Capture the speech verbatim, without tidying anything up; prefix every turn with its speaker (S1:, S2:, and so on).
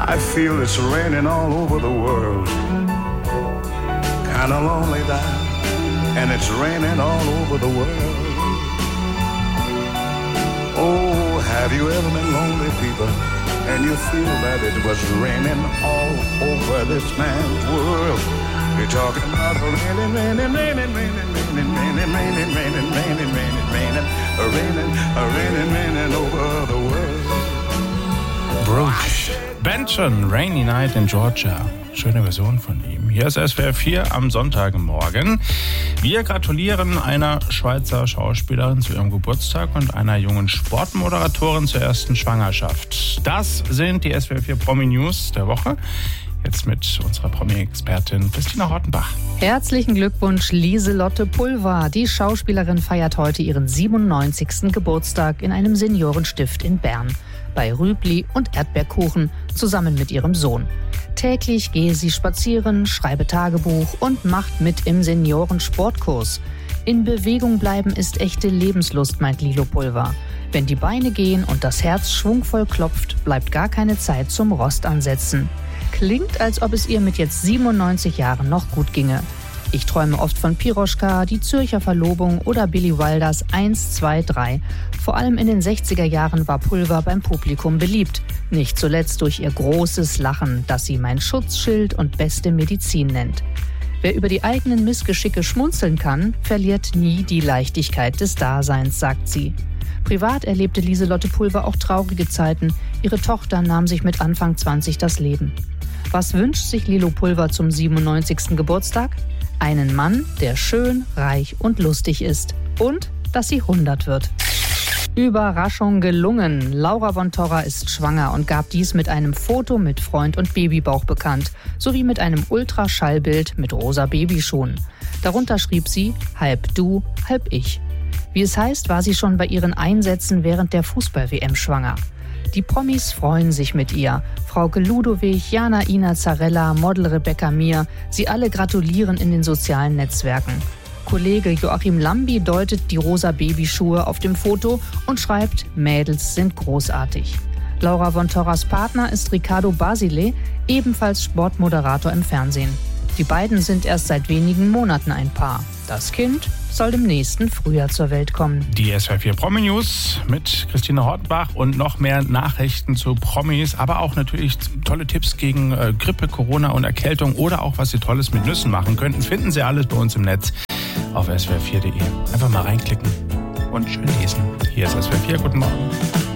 S1: I feel it's raining all over the world. Kinda lonely now, and it's raining all over the world. Oh, have you ever been lonely, people, and you feel that it was raining all over this man's world? You're talking about raining, raining, raining, raining, raining, raining, raining, raining, raining, raining, raining, raining, raining, raining over the world.
S2: Bruce Benton, Rainy Night in Georgia. Schöne Version von ihm. Hier ist S W R vier am Sonntagmorgen. Wir gratulieren einer Schweizer Schauspielerin zu ihrem Geburtstag und einer jungen Sportmoderatorin zur ersten Schwangerschaft. Das sind die S W R vier Promi-News der Woche. Jetzt mit unserer Promi-Expertin Christina Hortenbach.
S3: Herzlichen Glückwunsch, Lieselotte Pulver. Die Schauspielerin feiert heute ihren siebenundneunzigsten Geburtstag in einem Seniorenstift in Bern. Bei Rübli und Erdbeerkuchen zusammen mit ihrem Sohn. Täglich gehe sie spazieren, schreibe Tagebuch und macht mit im Seniorensportkurs. In Bewegung bleiben ist echte Lebenslust, meint Lilo Pulver. Wenn die Beine gehen und das Herz schwungvoll klopft, bleibt gar keine Zeit zum Rostansetzen. Klingt, als ob es ihr mit jetzt siebenundneunzig Jahren noch gut ginge. Ich träume oft von Piroschka, die Zürcher Verlobung oder Billy Wilders eins, zwei, drei. Vor allem in den sechziger Jahren war Pulver beim Publikum beliebt. Nicht zuletzt durch ihr großes Lachen, das sie mein Schutzschild und beste Medizin nennt. Wer über die eigenen Missgeschicke schmunzeln kann, verliert nie die Leichtigkeit des Daseins, sagt sie. Privat erlebte Lieselotte Pulver auch traurige Zeiten. Ihre Tochter nahm sich mit Anfang zwanzig das Leben. Was wünscht sich Lilo Pulver zum siebenundneunzigsten Geburtstag? Einen Mann, der schön, reich und lustig ist. Und dass sie hundert wird. Überraschung gelungen. Laura von Torra ist schwanger und gab dies mit einem Foto mit Freund und Babybauch bekannt, sowie mit einem Ultraschallbild mit rosa Babyschuhen. Darunter schrieb sie, halb du, halb ich. Wie es heißt, war sie schon bei ihren Einsätzen während der Fußball-W M schwanger. Die Promis freuen sich mit ihr. Frauke Ludowig, Jana Ina Zarella, Model Rebecca Mir, sie alle gratulieren in den sozialen Netzwerken. Kollege Joachim Lambi deutet die rosa Babyschuhe auf dem Foto und schreibt, Mädels sind großartig. Laura von Torras Partner ist Ricardo Basile, ebenfalls Sportmoderator im Fernsehen. Die beiden sind erst seit wenigen Monaten ein Paar. Das Kind soll im nächsten Frühjahr zur Welt kommen.
S2: Die S W R vier Promi-News mit Christina Hortenbach und noch mehr Nachrichten zu Promis, aber auch natürlich tolle Tipps gegen äh, Grippe, Corona und Erkältung oder auch, was Sie Tolles mit Nüssen machen könnten, finden Sie alles bei uns im Netz auf s w r vier punkt d e. Einfach mal reinklicken und schön lesen. Hier ist S W R vier, guten Morgen.